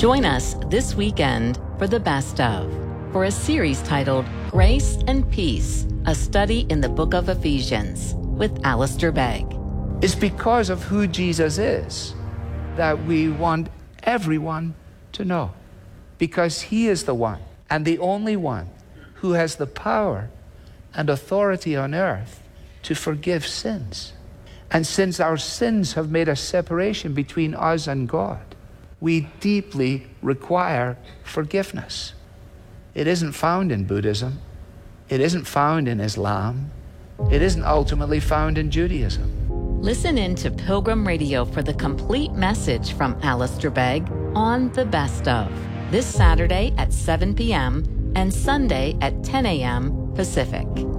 Join us this weekend for the Best Of, for a series titled Grace and Peace, a study in the book of Ephesians with Alistair Begg. It's because of who Jesus is that we want everyone to know, because he is the one and the only one who has the power and authority on earth to forgive sins. And since our sins have made a separation between us and God, we deeply require forgiveness. It isn't found in Buddhism. It isn't found in Islam. It isn't ultimately found in Judaism. Listen in to Pilgrim Radio for the complete message from Alistair Begg on The Best Of, this Saturday at 7 p.m. and Sunday at 10 a.m. Pacific.